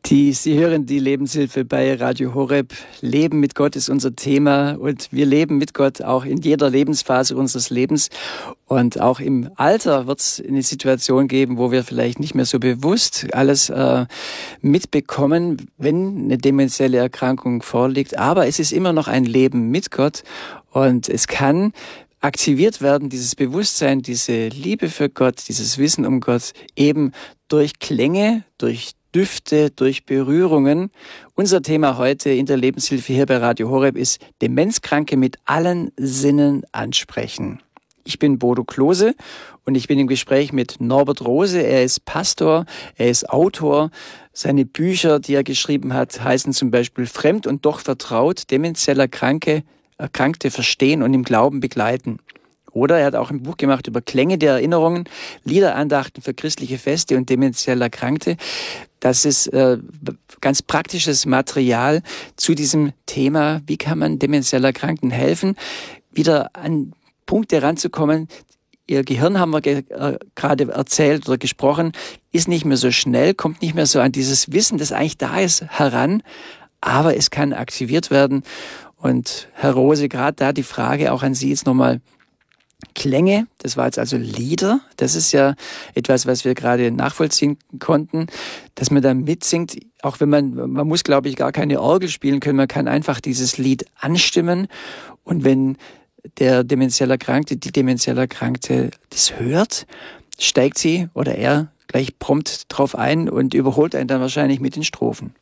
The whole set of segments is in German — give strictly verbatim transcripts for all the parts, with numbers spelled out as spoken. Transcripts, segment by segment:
Die, Sie hören die Lebenshilfe bei Radio Horeb. Leben mit Gott ist unser Thema und wir leben mit Gott auch in jeder Lebensphase unseres Lebens. Und auch im Alter wird es eine Situation geben, wo wir vielleicht nicht mehr so bewusst alles äh, mitbekommen, wenn eine demenzielle Erkrankung vorliegt. Aber es ist immer noch ein Leben mit Gott und es kann aktiviert werden, dieses Bewusstsein, diese Liebe für Gott, dieses Wissen um Gott, eben durch Klänge, durch Düfte, durch Berührungen. Unser Thema heute in der Lebenshilfe hier bei Radio Horeb ist Demenzkranke mit allen Sinnen ansprechen. Ich bin Bodo Klose und ich bin im Gespräch mit Norbert Rose. Er ist Pastor, er ist Autor. Seine Bücher, die er geschrieben hat, heißen zum Beispiel Fremd und doch vertraut, demenzieller Kranke, Erkrankte verstehen und im Glauben begleiten. Oder er hat auch ein Buch gemacht über Klänge der Erinnerungen, Liederandachten für christliche Feste und demenziell Erkrankte. Das ist äh, ganz praktisches Material zu diesem Thema, wie kann man demenziell Erkrankten helfen, wieder an Punkte ranzukommen. Ihr Gehirn, haben wir ge- äh, gerade erzählt oder gesprochen, ist nicht mehr so schnell, kommt nicht mehr so an dieses Wissen, das eigentlich da ist, heran, aber es kann aktiviert werden. Und Herr Rose, gerade da die Frage auch an Sie jetzt nochmal, Klänge, das war jetzt also Lieder, das ist ja etwas, was wir gerade nachvollziehen konnten, dass man da mitsingt, auch wenn man, man muss glaube ich gar keine Orgel spielen können, man kann einfach dieses Lied anstimmen und wenn der demenziell Erkrankte, die demenziell Erkrankte das hört, steigt sie oder er gleich prompt drauf ein und überholt einen dann wahrscheinlich mit den Strophen.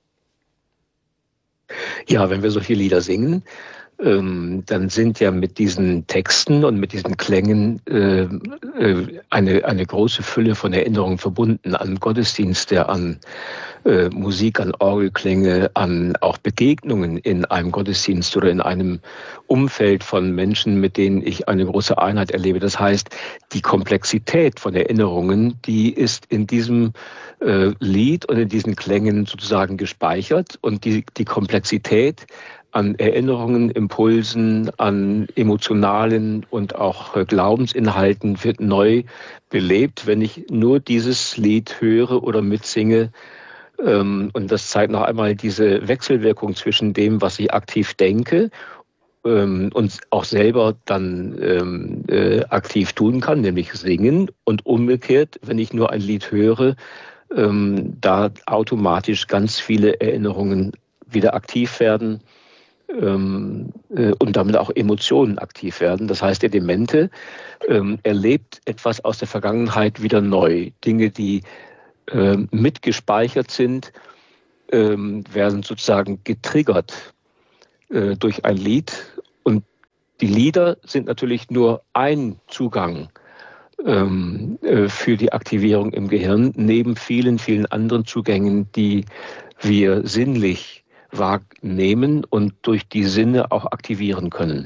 Ja, wenn wir solche Lieder singen, ähm, dann sind ja mit diesen Texten und mit diesen Klängen äh, äh, eine, eine große Fülle von Erinnerungen verbunden an Gottesdienste, an äh, Musik, an Orgelklänge, an auch Begegnungen in einem Gottesdienst oder in einem Umfeld von Menschen, mit denen ich eine große Einheit erlebe. Das heißt, die Komplexität von Erinnerungen, die ist in diesem äh, Lied und in diesen Klängen sozusagen gespeichert und die, die Komplexität an Erinnerungen, Impulsen, an emotionalen und auch Glaubensinhalten wird neu belebt, wenn ich nur dieses Lied höre oder mitsinge. Und das zeigt noch einmal diese Wechselwirkung zwischen dem, was ich aktiv denke und auch selber dann aktiv tun kann, nämlich singen. Und umgekehrt, wenn ich nur ein Lied höre, da automatisch ganz viele Erinnerungen wieder aktiv werden. Und damit auch Emotionen aktiv werden. Das heißt, der Demente ähm, erlebt etwas aus der Vergangenheit wieder neu. Dinge, die ähm, mitgespeichert sind, ähm, werden sozusagen getriggert äh, durch ein Lied. Und die Lieder sind natürlich nur ein Zugang ähm, äh, für die Aktivierung im Gehirn, neben vielen, vielen anderen Zugängen, die wir sinnlich wahrnehmen und durch die Sinne auch aktivieren können.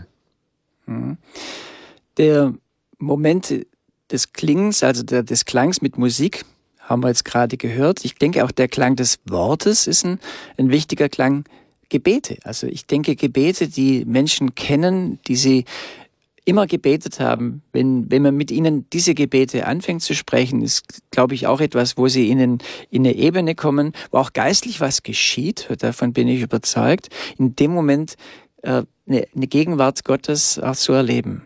Der Moment des Klingens, also der, des Klangs mit Musik, haben wir jetzt gerade gehört. Ich denke auch der Klang des Wortes ist ein, ein wichtiger Klang. Gebete, also ich denke Gebete, die Menschen kennen, die sie immer gebetet haben, wenn, wenn man mit ihnen diese Gebete anfängt zu sprechen, ist, glaube ich, auch etwas, wo sie ihnen in eine Ebene kommen, wo auch geistlich was geschieht, davon bin ich überzeugt, in dem Moment äh, eine, eine Gegenwart Gottes auch zu erleben.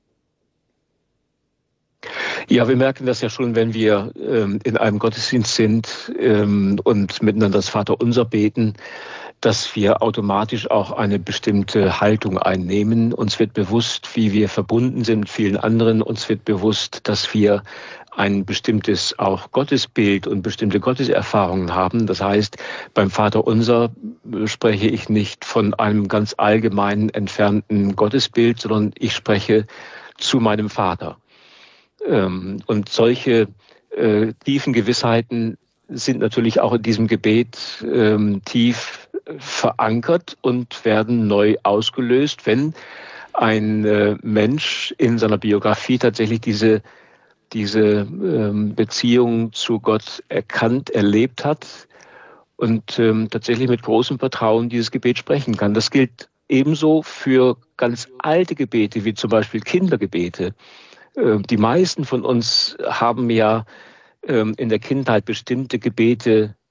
Ja, wir merken das ja schon, wenn wir ähm, in einem Gottesdienst sind ähm, und miteinander das Vaterunser beten, dass wir automatisch auch eine bestimmte Haltung einnehmen. Uns wird bewusst, wie wir verbunden sind mit vielen anderen. Uns wird bewusst, dass wir ein bestimmtes auch Gottesbild und bestimmte Gotteserfahrungen haben. Das heißt, beim Vaterunser spreche ich nicht von einem ganz allgemeinen, entfernten Gottesbild, sondern ich spreche zu meinem Vater. Und solche äh, tiefen Gewissheiten sind natürlich auch in diesem Gebet ähm, tief verankert und werden neu ausgelöst, wenn ein äh, Mensch in seiner Biografie tatsächlich diese, diese ähm, Beziehung zu Gott erkannt, erlebt hat und ähm, tatsächlich mit großem Vertrauen dieses Gebet sprechen kann. Das gilt ebenso für ganz alte Gebete, wie zum Beispiel Kindergebete. Äh, die meisten von uns haben ja ähm, in der Kindheit bestimmte Gebete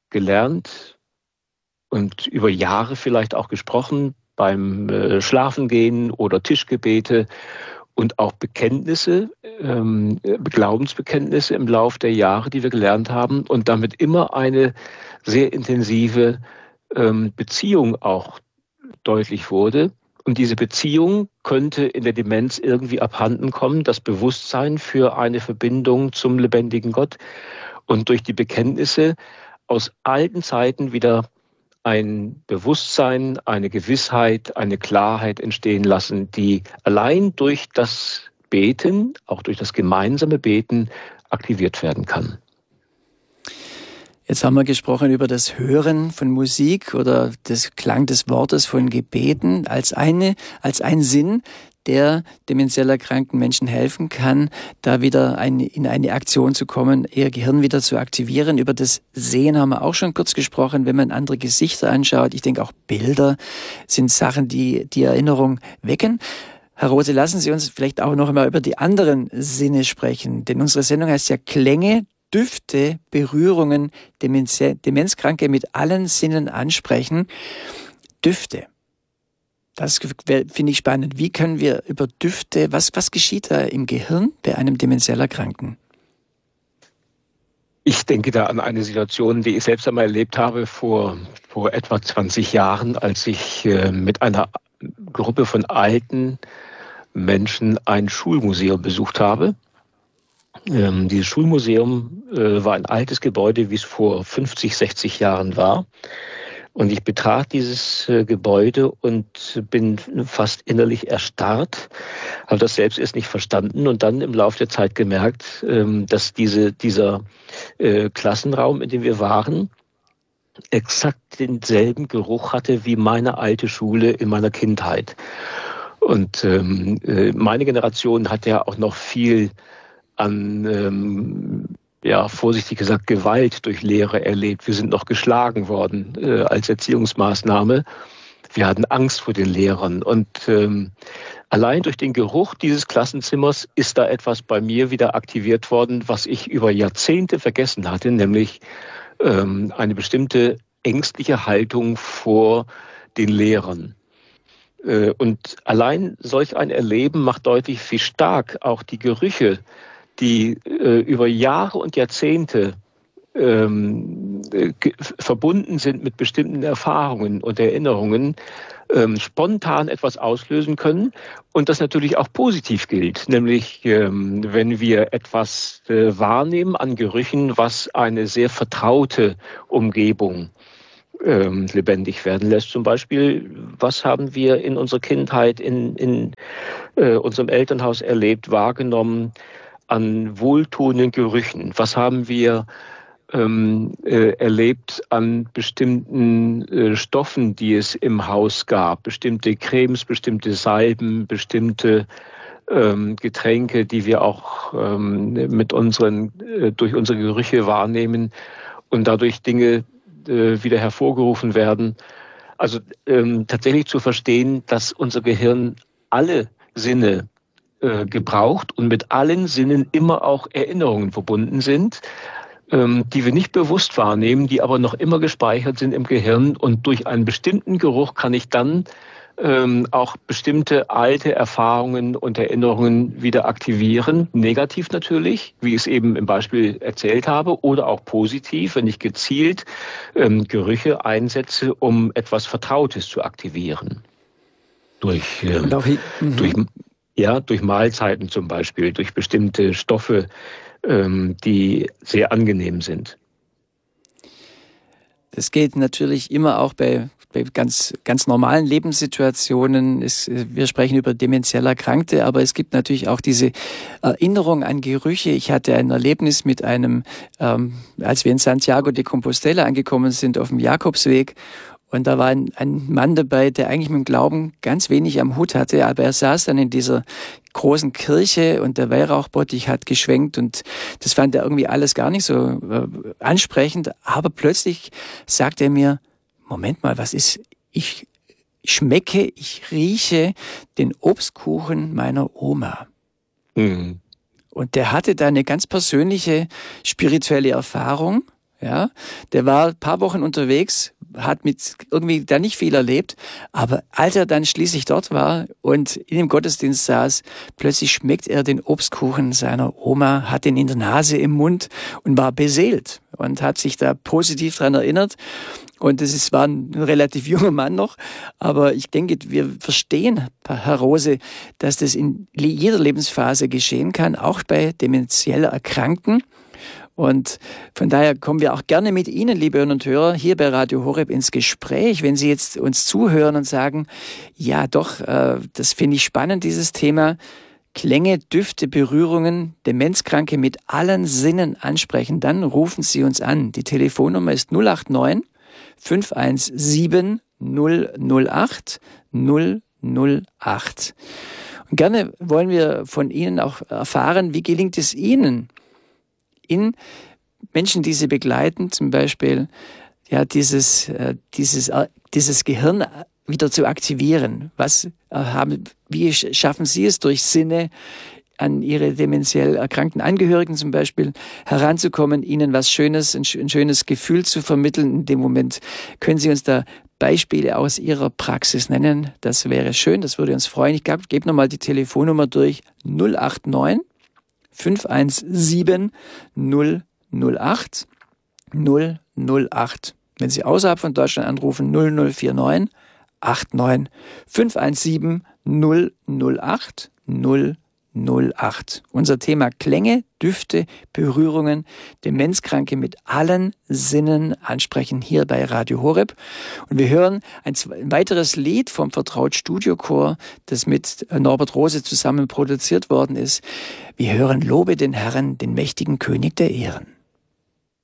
gelernt und über Jahre vielleicht auch gesprochen beim äh, Schlafengehen oder Tischgebete und auch Bekenntnisse, ähm, Glaubensbekenntnisse im Lauf der Jahre, die wir gelernt haben und damit immer eine sehr intensive ähm, Beziehung auch deutlich wurde. Und diese Beziehung könnte in der Demenz irgendwie abhanden kommen, das Bewusstsein für eine Verbindung zum lebendigen Gott und durch die Bekenntnisse aus alten Zeiten wieder ein Bewusstsein, eine Gewissheit, eine Klarheit entstehen lassen, die allein durch das Beten, auch durch das gemeinsame Beten, aktiviert werden kann. Jetzt haben wir gesprochen über das Hören von Musik oder das Klang des Wortes von Gebeten als eine, als ein Sinn, der dementiell erkrankten Menschen helfen kann, da wieder eine, in eine Aktion zu kommen, ihr Gehirn wieder zu aktivieren. Über das Sehen haben wir auch schon kurz gesprochen, wenn man andere Gesichter anschaut. Ich denke auch Bilder sind Sachen, die die Erinnerung wecken. Herr Rose, lassen Sie uns vielleicht auch noch einmal über die anderen Sinne sprechen, denn unsere Sendung heißt ja Klänge, Düfte, Berührungen, Demenz, Demenzkranke mit allen Sinnen ansprechen. Düfte. Das finde ich spannend. Wie können wir über Düfte, was, was geschieht da im Gehirn bei einem dementiell Erkrankten? Ich denke da an eine Situation, die ich selbst einmal erlebt habe vor, vor etwa zwanzig Jahren, als ich äh, mit einer Gruppe von alten Menschen ein Schulmuseum besucht habe. Ähm, dieses Schulmuseum äh, war ein altes Gebäude, wie es vor fünfzig, sechzig Jahren war. Und ich betrat dieses äh, Gebäude und bin fast innerlich erstarrt, habe das selbst erst nicht verstanden und dann im Laufe der Zeit gemerkt, ähm, dass diese, dieser äh, Klassenraum, in dem wir waren, exakt denselben Geruch hatte wie meine alte Schule in meiner Kindheit. Und ähm, äh, meine Generation hat ja auch noch viel an, ähm, ja, vorsichtig gesagt, Gewalt durch Lehre erlebt. Wir sind noch geschlagen worden äh, als Erziehungsmaßnahme. Wir hatten Angst vor den Lehrern. Und ähm, allein durch den Geruch dieses Klassenzimmers ist da etwas bei mir wieder aktiviert worden, was ich über Jahrzehnte vergessen hatte, nämlich ähm, eine bestimmte ängstliche Haltung vor den Lehrern. Äh, und allein solch ein Erleben macht deutlich, wie stark auch die Gerüche, die äh, über Jahre und Jahrzehnte ähm, ge- verbunden sind mit bestimmten Erfahrungen und Erinnerungen, ähm, spontan etwas auslösen können und das natürlich auch positiv gilt, nämlich ähm, wenn wir etwas äh, wahrnehmen an Gerüchen, was eine sehr vertraute Umgebung ähm, lebendig werden lässt. Zum Beispiel, was haben wir in unserer Kindheit in, in äh, unserem Elternhaus erlebt, wahrgenommen, an wohltuenden Gerüchen? Was haben wir ähm, äh, erlebt an bestimmten äh, Stoffen, die es im Haus gab? Bestimmte Cremes, bestimmte Salben, bestimmte ähm, Getränke, die wir auch ähm, mit unseren, äh, durch unsere Gerüche wahrnehmen und dadurch Dinge äh, wieder hervorgerufen werden. Also ähm, tatsächlich zu verstehen, dass unser Gehirn alle Sinne gebraucht und mit allen Sinnen immer auch Erinnerungen verbunden sind, ähm, die wir nicht bewusst wahrnehmen, die aber noch immer gespeichert sind im Gehirn. Und durch einen bestimmten Geruch kann ich dann ähm, auch bestimmte alte Erfahrungen und Erinnerungen wieder aktivieren. Negativ natürlich, wie ich es eben im Beispiel erzählt habe, oder auch positiv, wenn ich gezielt ähm, Gerüche einsetze, um etwas Vertrautes zu aktivieren. Durch, ähm, Und auch hier, durch Ja, durch Mahlzeiten zum Beispiel, durch bestimmte Stoffe, ähm, die sehr angenehm sind. Das geht natürlich immer auch bei, bei ganz, ganz normalen Lebenssituationen. Es, wir sprechen über dementiell Erkrankte, aber es gibt natürlich auch diese Erinnerung an Gerüche. Ich hatte ein Erlebnis mit einem, ähm, als wir in Santiago de Compostela angekommen sind, auf dem Jakobsweg. Und da war ein, ein Mann dabei, der eigentlich mit dem Glauben ganz wenig am Hut hatte, aber er saß dann in dieser großen Kirche und der Weihrauchbottich hat geschwenkt und das fand er irgendwie alles gar nicht so äh, ansprechend. Aber plötzlich sagt er mir, Moment mal, was ist, ich schmecke, ich rieche den Obstkuchen meiner Oma. Mhm. Und der hatte da eine ganz persönliche spirituelle Erfahrung. Ja, der war ein paar Wochen unterwegs, hat mit irgendwie da nicht viel erlebt, aber als er dann schließlich dort war und in dem Gottesdienst saß, plötzlich schmeckt er den Obstkuchen seiner Oma, hat ihn in der Nase, im Mund und war beseelt und hat sich da positiv dran erinnert. Und das ist, war ein relativ junger Mann noch, aber ich denke, wir verstehen, Herr Rose, dass das in jeder Lebensphase geschehen kann, auch bei dementiell Erkrankten. Und von daher kommen wir auch gerne mit Ihnen, liebe Hörerinnen und Hörer, hier bei Radio Horeb ins Gespräch, wenn Sie jetzt uns zuhören und sagen, ja doch, äh, das finde ich spannend, dieses Thema. Klänge, Düfte, Berührungen, Demenzkranke mit allen Sinnen ansprechen, dann rufen Sie uns an. Die Telefonnummer ist null acht neun, fünf eins sieben, null null acht, null null acht. Und gerne wollen wir von Ihnen auch erfahren, wie gelingt es Ihnen, in Menschen, die Sie begleiten, zum Beispiel, ja, dieses, äh, dieses, äh, dieses Gehirn wieder zu aktivieren. Was äh, haben, wie schaffen Sie es durch Sinne, an Ihre dementiell erkrankten Angehörigen zum Beispiel heranzukommen, ihnen was Schönes, ein, ein schönes Gefühl zu vermitteln? In dem Moment können Sie uns da Beispiele aus Ihrer Praxis nennen. Das wäre schön, das würde uns freuen. Ich gebe geb nochmal die Telefonnummer durch, null acht neun, fünf eins sieben, null null acht, null null acht. Wenn Sie außerhalb von Deutschland anrufen, null null vier neun, acht neun, fünf eins sieben, null null acht, null null acht. Unser Thema Klänge, Düfte, Berührungen, Demenzkranke mit allen Sinnen ansprechen hier bei Radio Horeb. Und wir hören ein, ein weiteres Lied vom Vertraut Studio Chor, das mit Norbert Rose zusammen produziert worden ist. Wir hören Lobe den Herrn, den mächtigen König der Ehren.